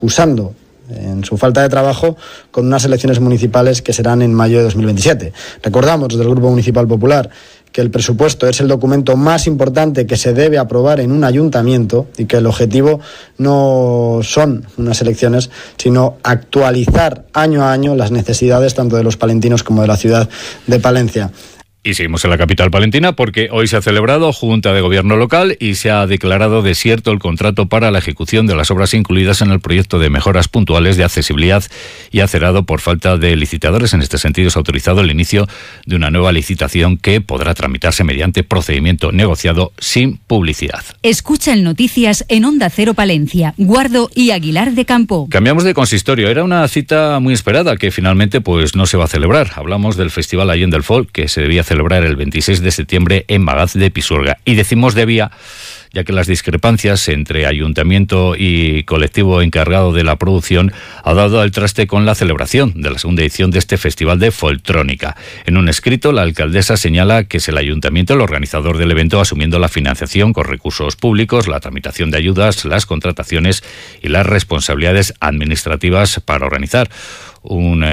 usando en su falta de trabajo con unas elecciones municipales que serán en mayo de 2027. Recordamos desde el Grupo Municipal Popular que el presupuesto es el documento más importante que se debe aprobar en un ayuntamiento y que el objetivo no son unas elecciones, sino actualizar año a año las necesidades tanto de los palentinos como de la ciudad de Palencia. Y seguimos en la capital palentina porque hoy se ha celebrado Junta de Gobierno local y se ha declarado desierto el contrato para la ejecución de las obras incluidas en el proyecto de mejoras puntuales de accesibilidad y ha cerrado por falta de licitadores. En este sentido, se ha autorizado el inicio de una nueva licitación que podrá tramitarse mediante procedimiento negociado sin publicidad. Escucha en Noticias en Onda Cero Palencia, Guardo y Aguilar de Campo. Cambiamos de consistorio. Era una cita muy esperada que finalmente pues no se va a celebrar. Hablamos del Festival Allende el Folk que se debía celebrar el 26 de septiembre en Magaz de Pisuerga. Y decimos debía, ya que las discrepancias entre ayuntamiento y colectivo encargado de la producción ha dado al traste con la celebración de la segunda edición de este festival de foltrónica. En un escrito, la alcaldesa señala que es el ayuntamiento el organizador del evento, asumiendo la financiación con recursos públicos, la tramitación de ayudas, las contrataciones y las responsabilidades administrativas para organizar un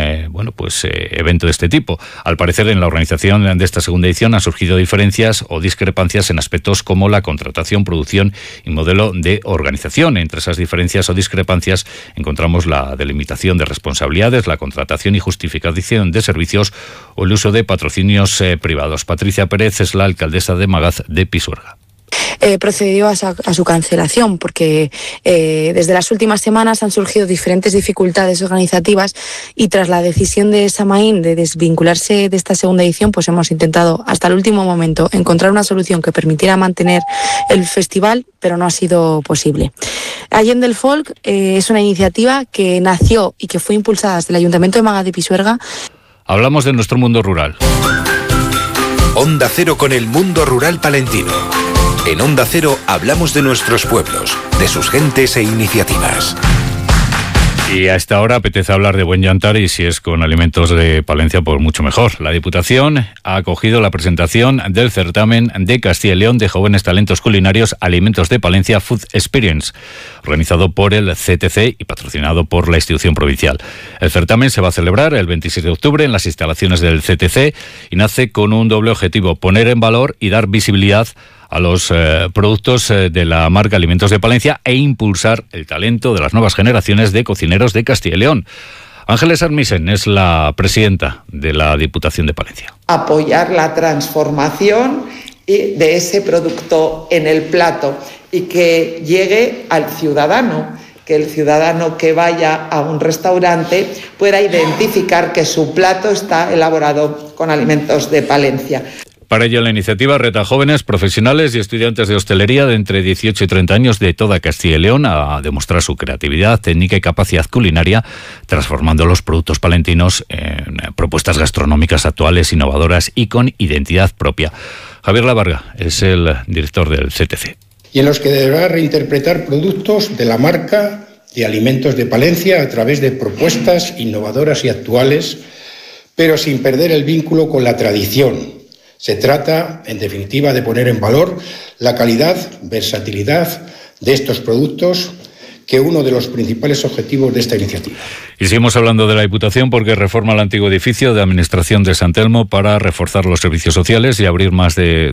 evento de este tipo. Al parecer, en la organización de esta segunda edición han surgido diferencias o discrepancias en aspectos como la contratación, producción y modelo de organización. Entre esas diferencias o discrepancias encontramos la delimitación de responsabilidades, la contratación y justificación de servicios o el uso de patrocinios privados. Patricia Pérez es la alcaldesa de Magaz de Pisuerga. Procedió a su cancelación porque desde las últimas semanas han surgido diferentes dificultades organizativas y tras la decisión de Samaín de desvincularse de esta segunda edición, pues hemos intentado hasta el último momento encontrar una solución que permitiera mantener el festival, pero no ha sido posible. Allende el Folk es una iniciativa que nació y que fue impulsada desde el Ayuntamiento de Magaz de Pisuerga. Hablamos de nuestro mundo rural. Onda Cero con el mundo rural palentino. En Onda Cero hablamos de nuestros pueblos, de sus gentes e iniciativas. Y a esta hora apetece hablar de buen yantar y si es con alimentos de Palencia, pues mucho mejor. La Diputación ha acogido la presentación del certamen de Castilla y León de jóvenes talentos culinarios Alimentos de Palencia Food Experience, organizado por el CTC y patrocinado por la institución provincial. El certamen se va a celebrar el 26 de octubre en las instalaciones del CTC y nace con un doble objetivo: poner en valor y dar visibilidad a los productos de la marca Alimentos de Palencia e impulsar el talento de las nuevas generaciones de cocineros de Castilla y León. Ángeles Armisen es la presidenta de la Diputación de Palencia. Apoyar la transformación de ese producto en el plato y que llegue al ciudadano, que el ciudadano que vaya a un restaurante pueda identificar que su plato está elaborado con alimentos de Palencia. Para ello, la iniciativa reta a jóvenes, profesionales y estudiantes de hostelería de entre 18 y 30 años de toda Castilla y León a demostrar su creatividad, técnica y capacidad culinaria, transformando los productos palentinos en propuestas gastronómicas actuales, innovadoras y con identidad propia. Javier Lavarga es el director del CTC. Y en los que deberá reinterpretar productos de la marca de Alimentos de Palencia a través de propuestas innovadoras y actuales, pero sin perder el vínculo con la tradición. Se trata, en definitiva, de poner en valor la calidad, versatilidad de estos productos, que es uno de los principales objetivos de esta iniciativa. Y seguimos hablando de la Diputación porque reforma el antiguo edificio de Administración de San Telmo para reforzar los servicios sociales y abrir más de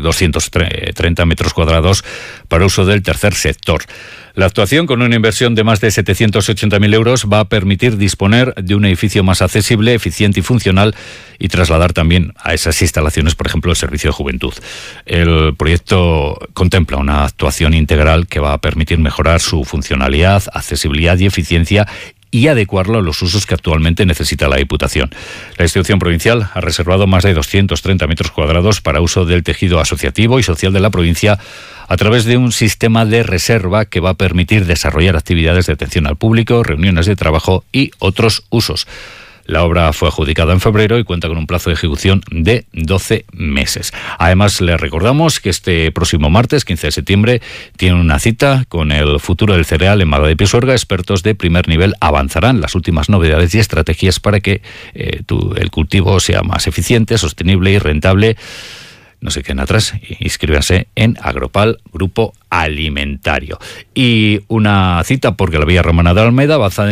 230 metros cuadrados para uso del tercer sector. La actuación, con una inversión de más de 780.000 euros, va a permitir disponer de un edificio más accesible, eficiente y funcional y trasladar también a esas instalaciones, por ejemplo, el servicio de juventud. El proyecto contempla una actuación integral que va a permitir mejorar su funcionalidad, accesibilidad y eficiencia y adecuarlo a los usos que actualmente necesita la Diputación. La institución provincial ha reservado más de 230 metros cuadrados para uso del tejido asociativo y social de la provincia a través de un sistema de reserva que va a permitir desarrollar actividades de atención al público, reuniones de trabajo y otros usos. La obra fue adjudicada en febrero y cuenta con un plazo de ejecución de 12 meses. Además, le recordamos que este próximo martes, 15 de septiembre, tiene una cita con el futuro del cereal en Magaz de Pisuerga. Expertos de primer nivel avanzarán las últimas novedades y estrategias para que el cultivo sea más eficiente, sostenible y rentable. No se queden atrás, inscríbase en Agropal, Grupo Alimentario. Y una cita porque la Villa Romana de Almeda avanza